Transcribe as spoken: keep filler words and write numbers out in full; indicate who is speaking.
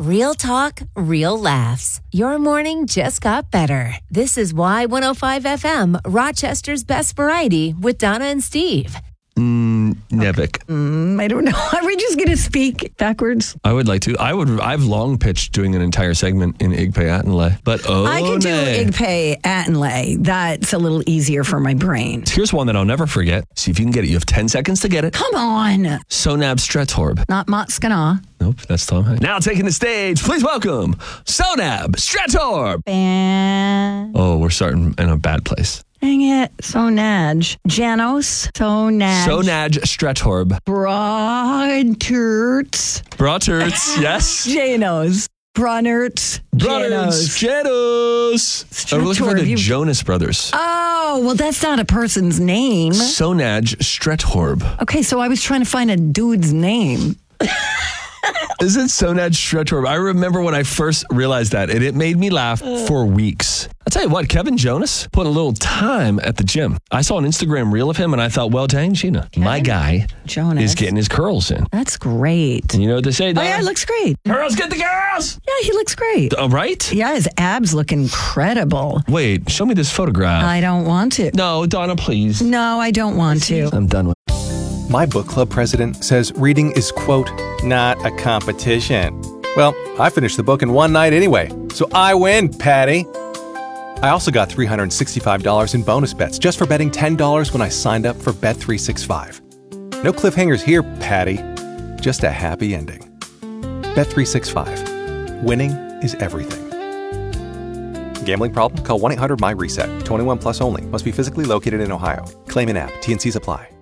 Speaker 1: Real talk, real laughs. Your morning just got better. This is Y one oh five F M, Rochester's Best Variety with Donna and Steve.
Speaker 2: Mm, Nevik.
Speaker 3: Okay. Mm, I don't know. Are we just going to speak backwards?
Speaker 2: I would like to. I would. I've long pitched doing an entire segment in Igpay Atenlay, but oh,
Speaker 3: I could do Igpay Atenlay. That's a little easier for my brain.
Speaker 2: Here's one that I'll never forget. See if you can get it. You have ten seconds to get it.
Speaker 3: Come on.
Speaker 2: Sonab Stretorb.
Speaker 3: Not Matskana.
Speaker 2: Nope, that's Tom Hanks. Now taking the stage, please welcome Sonab Stretorb.
Speaker 3: Ban.
Speaker 2: Oh, we're starting in a bad place.
Speaker 3: Dang it. Sonaj. Janos. Sonaj.
Speaker 2: Sonaj Stretorb.
Speaker 3: Broderts.
Speaker 2: Broderts, yes.
Speaker 3: Janos. Bronerts.
Speaker 2: Brothers. Janos. I'm looking for the you... Jonas Brothers.
Speaker 3: Oh, well, that's not a person's name.
Speaker 2: Sonaj Stretorb.
Speaker 3: Okay, so I was trying to find a dude's name.
Speaker 2: Is it Sonaj Stretorb? I remember when I first realized that, and it made me laugh uh. for weeks. I'll tell you what, Kevin Jonas put a little time at the gym. I saw an Instagram reel of him, and I thought, well, dang, Gina, Kevin my guy
Speaker 3: Jonas
Speaker 2: is getting his curls in.
Speaker 3: That's great.
Speaker 2: And you know what they say?
Speaker 3: Oh, yeah, it looks great.
Speaker 2: Curls get the girls!
Speaker 3: Yeah, he looks great.
Speaker 2: Uh, right?
Speaker 3: Yeah, his abs look incredible.
Speaker 2: Wait, show me this photograph.
Speaker 3: I don't want to.
Speaker 2: No, Donna, please.
Speaker 3: No, I don't want to.
Speaker 2: I'm done with
Speaker 4: My book club president says reading is, quote, not a competition. Well, I finished the book in one night anyway, so I win, Patty. I also got three hundred sixty-five dollars in bonus bets just for betting ten dollars when I signed up for Bet three sixty-five. No cliffhangers here, Patty. Just a happy ending. Bet three sixty-five. Winning is everything. Gambling problem? Call one eight hundred M Y RESET. twenty-one plus only. Must be physically located in Ohio. Claim in app. T and C's apply.